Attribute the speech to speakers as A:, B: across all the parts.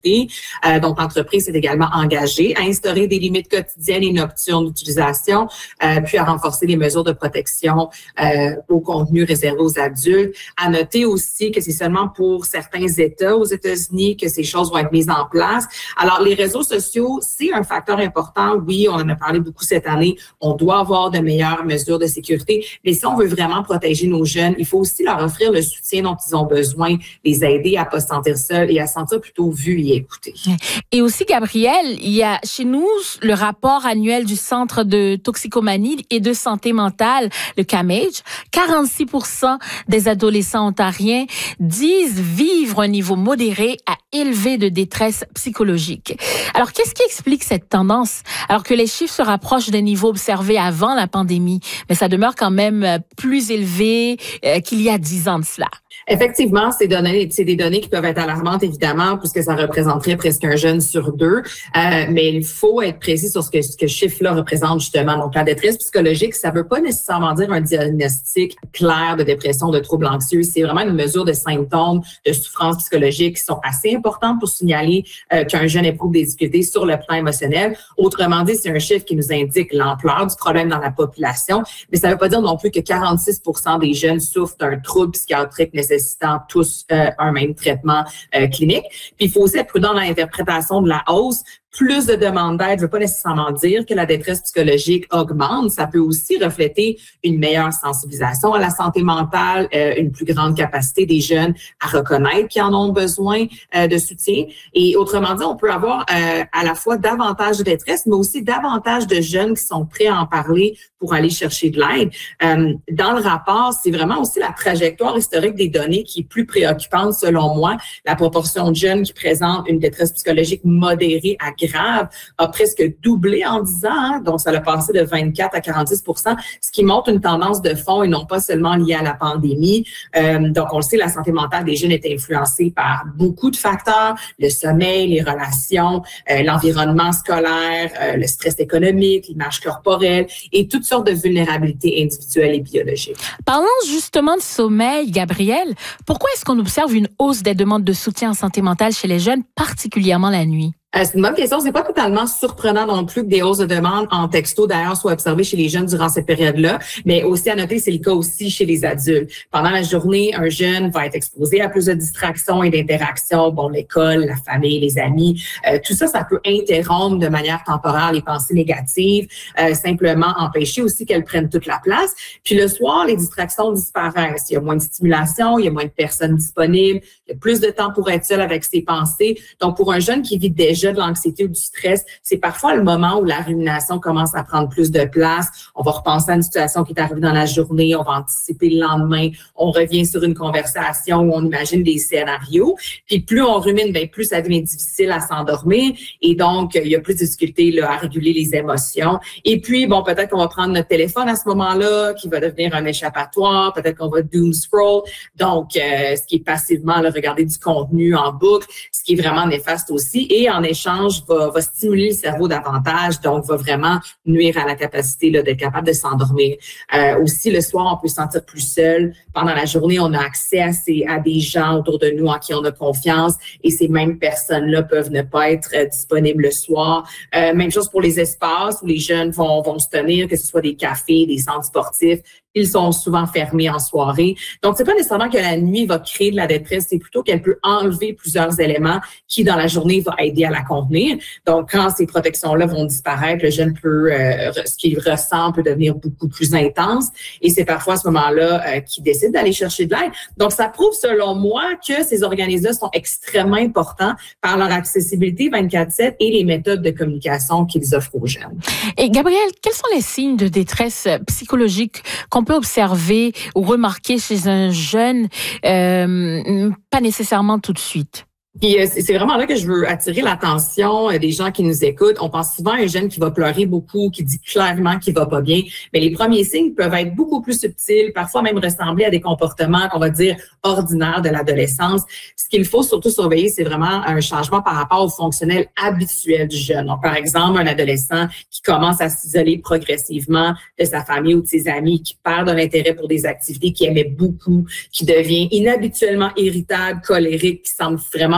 A: Donc, l'entreprise s'est également engagée à instaurer des limites quotidiennes et nocturnes d'utilisation, puis à renforcer les mesures de protection au contenu réservé aux adultes. À noter aussi que c'est seulement pour certains États aux États-Unis que ces choses vont être mises en place. Alors, les réseaux sociaux, c'est un facteur important. Oui, on en a parlé beaucoup cette année. On doit avoir de meilleures mesures de sécurité. Mais si on veut vraiment protéger nos jeunes, il faut aussi leur offrir le soutien dont ils ont besoin, les aider à pas se sentir seuls et à se sentir plutôt vus et écoutés.
B: Et aussi, Gabrielle, il y a chez nous le rapport annuel du Centre de toxicomanie et de santé mentale, le CAMAGE. 46% des adolescents ontariens disent vivre un niveau modéré à élevé de détresse psychologique. Alors, qu'est-ce qui explique cette tendance? Alors que les chiffres se rapprochent des niveaux observés avant la pandémie, mais ça demeure quand même plus élevé qu'il y a 10 ans de cela.
A: Effectivement, c'est des données qui peuvent être alarmantes, évidemment, puisque ça représenterait presque un jeune sur deux. Mais il faut être précis sur ce que ce chiffre-là représente, justement. Donc, la détresse psychologique, ça ne veut pas nécessairement dire un diagnostic clair de dépression, de troubles anxieux. C'est vraiment une mesure de symptômes de souffrance psychologique qui sont assez importantes pour signaler qu'un jeune éprouve des difficultés sur le plan émotionnel. Autrement dit, c'est un chiffre qui nous indique l'ampleur du problème dans la population. Mais ça ne veut pas dire non plus que 46% des jeunes souffrent d'un trouble psychiatrique nécessitant tous un même traitement clinique. Puis il faut aussi être prudent dans l'interprétation de la hausse. Plus de demandes d'aide ne veut pas nécessairement dire que la détresse psychologique augmente. Ça peut aussi refléter une meilleure sensibilisation à la santé mentale, une plus grande capacité des jeunes à reconnaître qu'ils en ont besoin de soutien. Et autrement dit, on peut avoir à la fois davantage de détresse, mais aussi davantage de jeunes qui sont prêts à en parler pour aller chercher de l'aide. Dans le rapport, c'est vraiment aussi la trajectoire historique des données qui est plus préoccupante selon moi. La proportion de jeunes qui présentent une détresse psychologique modérée à grave a presque doublé en 10 ans. Hein? Donc, ça a passé de 24 à 46%, ce qui montre une tendance de fond et non pas seulement liée à la pandémie. Donc, on le sait, la santé mentale des jeunes est influencée par beaucoup de facteurs, le sommeil, les relations, l'environnement scolaire, le stress économique, l'image corporelle et toutes sortes de vulnérabilités individuelles et biologiques.
B: Parlons justement de sommeil, Gabrielle. Pourquoi est-ce qu'on observe une hausse des demandes de soutien en santé mentale chez les jeunes, particulièrement la nuit?
A: C'est une bonne question. C'est pas totalement surprenant non plus que des hausses de demande en texto, d'ailleurs, soient observées chez les jeunes durant cette période-là. Mais aussi à noter, c'est le cas aussi chez les adultes. Pendant la journée, un jeune va être exposé à plus de distractions et d'interactions. Bon, l'école, la famille, les amis, tout ça, ça peut interrompre de manière temporaire les pensées négatives, simplement empêcher aussi qu'elles prennent toute la place. Puis le soir, les distractions disparaissent. Il y a moins de stimulation, il y a moins de personnes disponibles, il y a plus de temps pour être seul avec ses pensées. Donc, pour un jeune qui vit déjà de l'anxiété ou du stress, c'est parfois le moment où la rumination commence à prendre plus de place. On va repenser à une situation qui est arrivée dans la journée, on va anticiper le lendemain, on revient sur une conversation où on imagine des scénarios. Puis plus on rumine, bien plus ça devient difficile à s'endormir et donc il y a plus de difficultés là, à réguler les émotions. Et puis, bon, peut-être qu'on va prendre notre téléphone à ce moment-là, qui va devenir un échappatoire, peut-être qu'on va doom scroll, donc ce qui est passivement là, regarder du contenu en boucle, ce qui est vraiment néfaste aussi. Et en échange, va stimuler le cerveau davantage, donc va vraiment nuire à la capacité là, d'être capable de s'endormir. Aussi, le soir, on peut se sentir plus seul. Pendant la journée, on a accès à des gens autour de nous en qui on a confiance et ces mêmes personnes-là peuvent ne pas être disponibles le soir. Même chose pour les espaces où les jeunes vont se tenir, que ce soit des cafés, des centres sportifs. Ils sont souvent fermés en soirée. Donc, c'est pas nécessairement que la nuit va créer de la détresse, c'est plutôt qu'elle peut enlever plusieurs éléments qui, dans la journée, va aider à la contenir. Donc, quand ces protections-là vont disparaître, le jeune peut, ce qu'il ressent peut devenir beaucoup plus intense. Et c'est parfois à ce moment-là qu'il décide d'aller chercher de l'aide. Donc, ça prouve, selon moi, que ces organismes-là sont extrêmement importants par leur accessibilité 24/7 et les méthodes de communication qu'ils offrent aux jeunes.
B: Et Gabrielle, quels sont les signes de détresse psychologique qu'on peut observer ou remarquer chez un jeune, pas nécessairement tout de suite?
A: Puis c'est vraiment là que je veux attirer l'attention des gens qui nous écoutent. On pense souvent à un jeune qui va pleurer beaucoup, qui dit clairement qu'il va pas bien. Mais les premiers signes peuvent être beaucoup plus subtils, parfois même ressembler à des comportements qu'on va dire ordinaires de l'adolescence. Ce qu'il faut surtout surveiller, c'est vraiment un changement par rapport au fonctionnel habituel du jeune. Donc, par exemple, un adolescent qui commence à s'isoler progressivement de sa famille ou de ses amis, qui perd de l'intérêt pour des activités qu'il aimait beaucoup, qui devient inhabituellement irritable, colérique, qui semble vraiment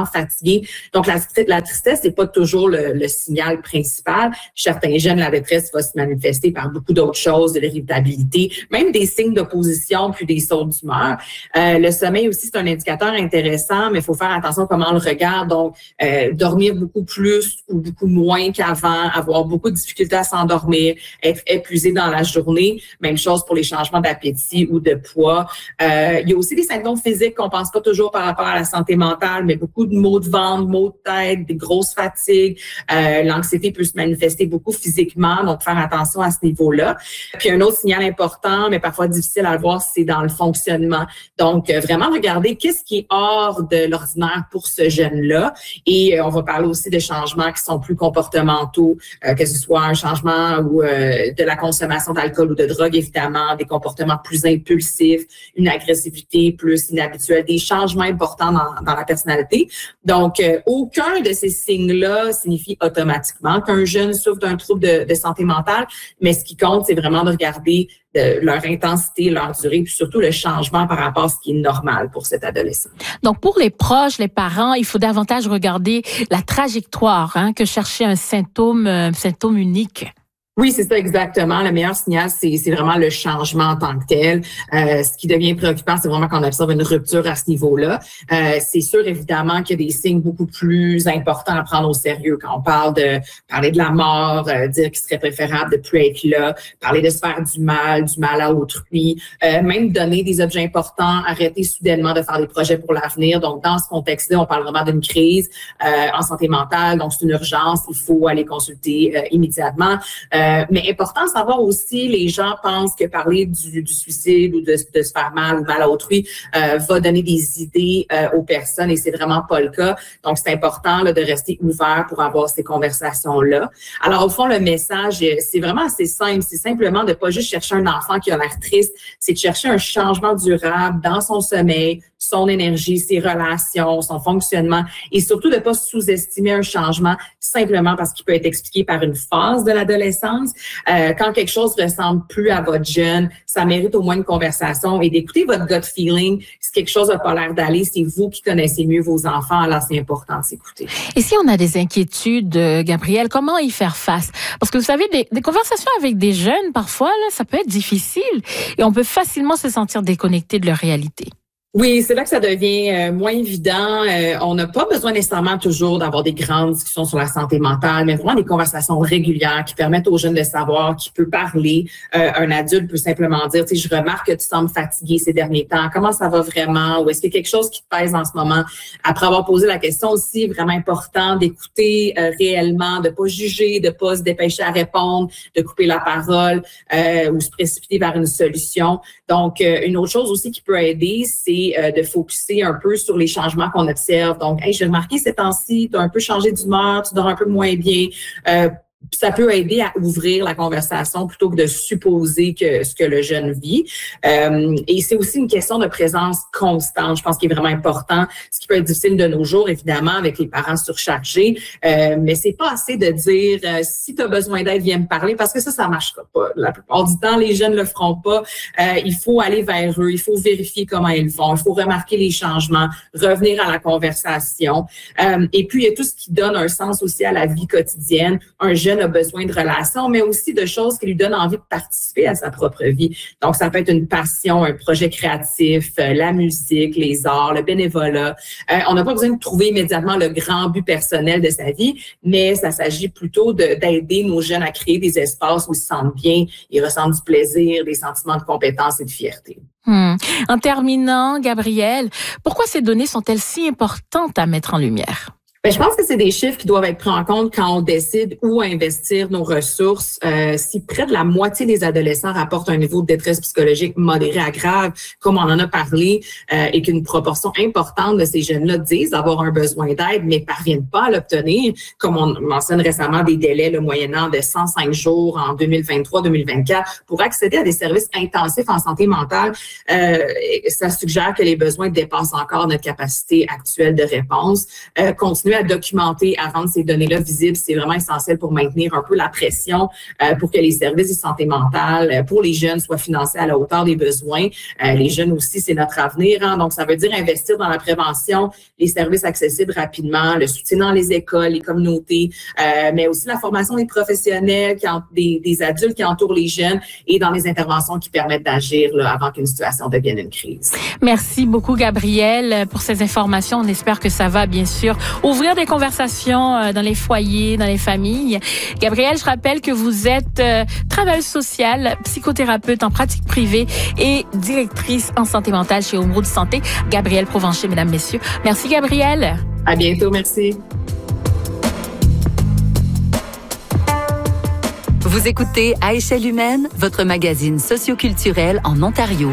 A: souvent fatigués. Donc, la tristesse, c'est pas toujours le signal principal. Certains jeunes, la détresse va se manifester par beaucoup d'autres choses, de l'irritabilité, même des signes d'opposition, puis des sauts d'humeur. Le sommeil aussi, c'est un indicateur intéressant, mais il faut faire attention à comment on le regarde. Donc, dormir beaucoup plus ou beaucoup moins qu'avant, avoir beaucoup de difficultés à s'endormir, être épuisé dans la journée. Même chose pour les changements d'appétit ou de poids. Il y a aussi des symptômes physiques qu'on pense pas toujours par rapport à la santé mentale, mais beaucoup de maux de ventre, maux de tête, des grosses fatigues. L'anxiété peut se manifester beaucoup physiquement, donc faire attention à ce niveau-là. Puis un autre signal important, mais parfois difficile à voir, c'est dans le fonctionnement. Donc, vraiment regarder qu'est-ce qui est hors de l'ordinaire pour ce jeune-là. Et on va parler aussi de changements qui sont plus comportementaux, que ce soit un changement ou de la consommation d'alcool ou de drogue, évidemment, des comportements plus impulsifs, une agressivité plus inhabituelle, des changements importants dans la personnalité. Donc, aucun de ces signes-là signifie automatiquement qu'un jeune souffre d'un trouble de santé mentale, mais ce qui compte, c'est vraiment de regarder leur intensité, leur durée, puis surtout le changement par rapport à ce qui est normal pour cet adolescent.
B: Donc, pour les proches, les parents, il faut davantage regarder la trajectoire que chercher un symptôme unique.
A: Oui, c'est ça exactement. Le meilleur signal, c'est vraiment le changement en tant que tel. Ce qui devient préoccupant, c'est vraiment qu'on observe une rupture à ce niveau-là. C'est sûr, évidemment, qu'il y a des signes beaucoup plus importants à prendre au sérieux quand on parle de parler de la mort, dire qu'il serait préférable de plus être là, parler de se faire du mal à autrui, même donner des objets importants, arrêter soudainement de faire des projets pour l'avenir. Donc, dans ce contexte-là, on parle vraiment d'une crise en santé mentale. Donc, c'est une urgence. Il faut aller consulter immédiatement. Mais important de savoir aussi, les gens pensent que parler du suicide ou de se faire mal ou mal à autrui va donner des idées aux personnes et c'est vraiment pas le cas. Donc, c'est important là, de rester ouvert pour avoir ces conversations-là. Alors, au fond, le message, c'est vraiment assez simple. C'est simplement de pas juste chercher un enfant qui a l'air triste, c'est de chercher un changement durable dans son sommeil, son énergie, ses relations, son fonctionnement et surtout de pas sous-estimer un changement simplement parce qu'il peut être expliqué par une phase de l'adolescence. Quand quelque chose ressemble plus à votre jeune, ça mérite au moins une conversation et d'écouter votre gut feeling. Si quelque chose n'a pas l'air d'aller, c'est vous qui connaissez mieux vos enfants, alors c'est important de s'écouter.
B: Et si on a des inquiétudes, Gabrielle, comment y faire face? Parce que vous savez, des conversations avec des jeunes, parfois, là, ça peut être difficile et on peut facilement se sentir déconnecté de leur réalité.
A: Oui, c'est là que ça devient moins évident. On n'a pas besoin nécessairement toujours d'avoir des grandes discussions sur la santé mentale, mais vraiment des conversations régulières qui permettent aux jeunes de savoir qui peut parler. Un adulte peut simplement dire, tu sais, je remarque que tu sembles fatigué ces derniers temps. Comment ça va vraiment? Ou est-ce qu'il y a quelque chose qui te pèse en ce moment? Après avoir posé la question aussi, vraiment important d'écouter réellement, de pas juger, de pas se dépêcher à répondre, de couper la parole ou se précipiter vers une solution. Donc, une autre chose aussi qui peut aider, c'est de focusser un peu sur les changements qu'on observe. Donc, hey, j'ai remarqué ces temps-ci, tu as un peu changé d'humeur, tu dors un peu moins bien. Ça peut aider à ouvrir la conversation plutôt que de supposer que ce que le jeune vit. Et c'est aussi une question de présence constante, je pense qu'il est vraiment important. Ce qui peut être difficile de nos jours, évidemment, avec les parents surchargés. Mais c'est pas assez de dire si tu as besoin d'aide, viens me parler, parce que ça marchera pas. La plupart du temps, les jeunes le feront pas. Il faut aller vers eux, il faut vérifier comment ils font, il faut remarquer les changements, revenir à la conversation. Et puis, il y a tout ce qui donne un sens aussi à la vie quotidienne. Un jeune a besoin de relations, mais aussi de choses qui lui donnent envie de participer à sa propre vie. Donc, ça peut être une passion, un projet créatif, la musique, les arts, le bénévolat. On n'a pas besoin de trouver immédiatement le grand but personnel de sa vie, mais ça s'agit plutôt d'aider nos jeunes à créer des espaces où ils se sentent bien, ils ressentent du plaisir, des sentiments de compétence et de fierté.
B: En terminant, Gabrielle, pourquoi ces données sont-elles si importantes à mettre en lumière?
A: Je pense que c'est des chiffres qui doivent être pris en compte quand on décide où investir nos ressources. Si près de la moitié des adolescents rapportent un niveau de détresse psychologique modéré à grave, comme on en a parlé, et qu'une proportion importante de ces jeunes-là disent avoir un besoin d'aide, mais parviennent pas à l'obtenir, comme on mentionne récemment des délais moyennant de 105 jours en 2023-2024 pour accéder à des services intensifs en santé mentale, ça suggère que les besoins dépassent encore notre capacité actuelle de réponse. Continuer continuer à documenter, à rendre ces données-là visibles, c'est vraiment essentiel pour maintenir un peu la pression pour que les services de santé mentale pour les jeunes soient financés à la hauteur des besoins. Les jeunes aussi, c'est notre avenir. Hein, donc, ça veut dire investir dans la prévention, les services accessibles rapidement, le soutien dans les écoles, les communautés, mais aussi la formation des professionnels, des adultes qui entourent les jeunes et dans les interventions qui permettent d'agir là, avant qu'une situation devienne une crise.
B: Merci beaucoup, Gabrielle, pour ces informations. On espère que ça va, bien sûr, ouvrir des conversations dans les foyers, dans les familles. Gabrielle, je rappelle que vous êtes travailleuse sociale, psychothérapeute en pratique privée et directrice en santé mentale chez Omroud Santé. Gabrielle Provencher, mesdames, messieurs. Merci, Gabrielle.
A: À bientôt, merci.
C: Vous écoutez À échelle humaine, votre magazine socioculturel en Ontario.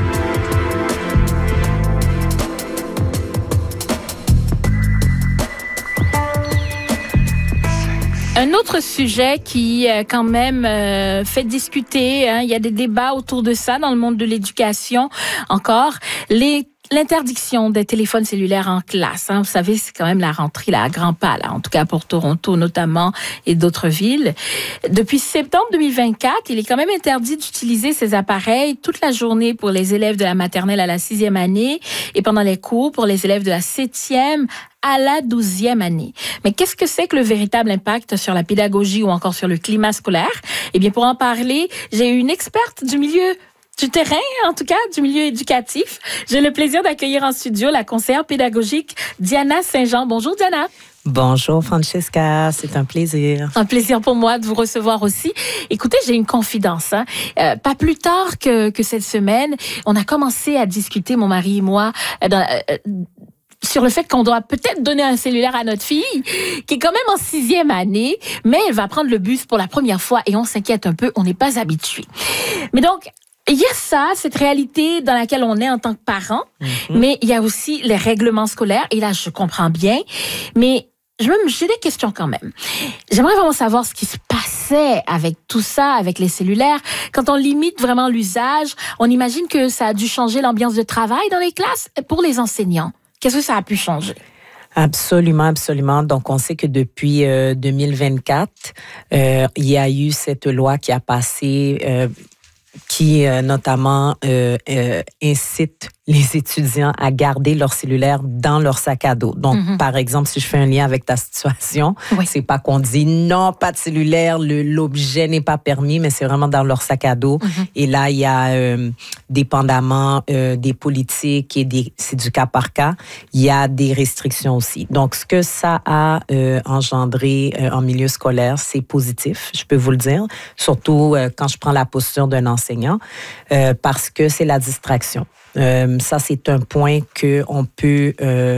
B: Un autre sujet qui, quand même, fait discuter, hein, il y a des débats autour de ça dans le monde de l'éducation encore, l'interdiction des téléphones cellulaires en classe. Hein. Vous savez, c'est quand même la rentrée là, à grands pas, là, en tout cas pour Toronto notamment et d'autres villes. Depuis septembre 2024, il est quand même interdit d'utiliser ces appareils toute la journée pour les élèves de la maternelle à la 6e année et pendant les cours pour les élèves de la 7e à la 12e année. Mais qu'est-ce que c'est que le véritable impact sur la pédagogie ou encore sur le climat scolaire? Eh bien, pour en parler, j'ai une experte du milieu du terrain, en tout cas, du milieu éducatif. J'ai le plaisir d'accueillir en studio la conseillère pédagogique Diana Saint-Jean. Bonjour, Diana.
D: Bonjour, Francesca. C'est un plaisir.
B: Un plaisir pour moi de vous recevoir aussi. Écoutez, j'ai une confidence. Hein. Pas plus tard que cette semaine, on a commencé à discuter, mon mari et moi, sur le fait qu'on doit peut-être donner un cellulaire à notre fille, qui est quand même en 6e année, mais elle va prendre le bus pour la première fois et on s'inquiète un peu, on n'est pas habitué. Mais donc, il y a ça, cette réalité dans laquelle on est en tant que parent, mais il y a aussi les règlements scolaires, et là, je comprends bien, mais j'ai des questions quand même. J'aimerais vraiment savoir ce qui se passait avec tout ça, avec les cellulaires. Quand on limite vraiment l'usage, on imagine que ça a dû changer l'ambiance de travail dans les classes pour les enseignants. Qu'est-ce que ça a pu changer?
D: Absolument, absolument. Donc, on sait que depuis 2024, il y a eu cette loi qui a passé qui notamment incite les étudiants à garder leur cellulaire dans leur sac à dos. Donc, par exemple, si je fais un lien avec ta situation, c'est pas qu'on dit non, pas de cellulaire, l'objet n'est pas permis, mais c'est vraiment dans leur sac à dos. Et là, il y a, dépendamment des politiques et c'est du cas par cas, il y a des restrictions aussi. Donc, ce que ça a engendré en milieu scolaire, c'est positif, je peux vous le dire, surtout quand je prends la posture d'un enseignant, parce que c'est la distraction. Ça, c'est un point que on peut,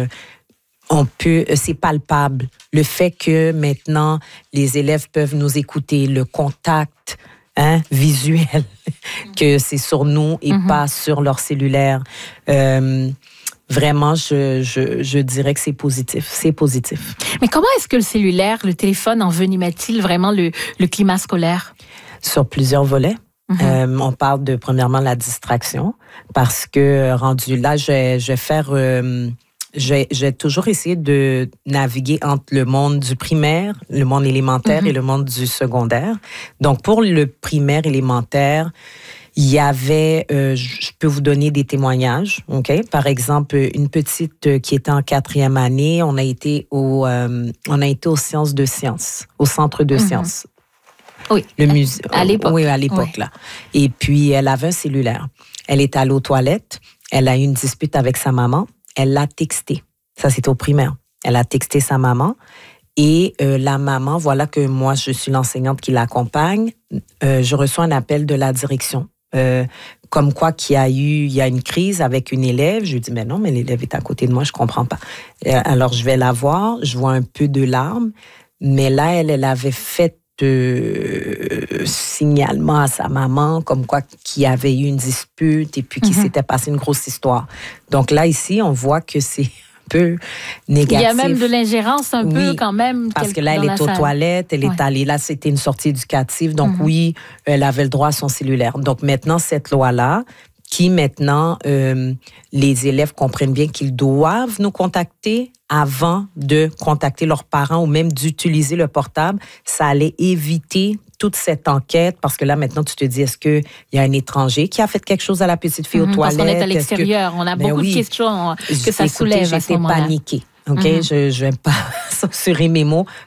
D: c'est palpable. Le fait que maintenant, les élèves peuvent nous écouter, le contact visuel, que c'est sur nous et pas sur leur cellulaire. Vraiment, je dirais que c'est positif. C'est positif.
B: Mais comment est-ce que le cellulaire, le téléphone envenime-t-il vraiment le climat scolaire?
D: Sur plusieurs volets. On parle de, premièrement, la distraction, parce que rendu là, j'ai toujours essayé de naviguer entre le monde du primaire, le monde élémentaire et le monde du secondaire. Donc, pour le primaire élémentaire, il y avait, je peux vous donner des témoignages, ok? Par exemple, une petite qui était en 4e année, on a été aux séances de sciences, au centre de sciences.
B: Oui,
D: le musée.
B: À l'époque.
D: Oui, à l'époque, là. Et puis, elle avait un cellulaire. Elle est allée aux toilettes. Elle a eu une dispute avec sa maman. Elle l'a texté. Ça, c'était au primaire. Elle a texté sa maman. Et la maman, voilà que moi, je suis l'enseignante qui l'accompagne. Je reçois un appel de la direction. Comme quoi il y a une crise avec une élève. Je lui dis, mais non, mais l'élève est à côté de moi, je comprends pas. Alors, je vais la voir. Je vois un peu de larmes. Mais là, elle avait fait signalement à sa maman, comme quoi qu'il y avait eu une dispute et puis qu'il s'était passé une grosse histoire. Donc là, ici, on voit que c'est un peu négatif.
B: Il y a même de l'ingérence un peu quand même.
D: Parce que là, elle est aux toilettes, elle est allée, là, c'était une sortie éducative. Donc oui, elle avait le droit à son cellulaire. Donc maintenant, cette loi-là, qui maintenant, les élèves comprennent bien qu'ils doivent nous contacter avant de contacter leurs parents ou même d'utiliser le portable. Ça allait éviter toute cette enquête, parce que là, maintenant, tu te dis, est-ce qu'il y a un étranger qui a fait quelque chose à la petite fille aux toilettes?
B: Parce qu'on est à l'extérieur. On a beaucoup de questions que ça soulève à ce moment-là.
D: J'étais paniquée. OK? Je vais pas censurer mes mots,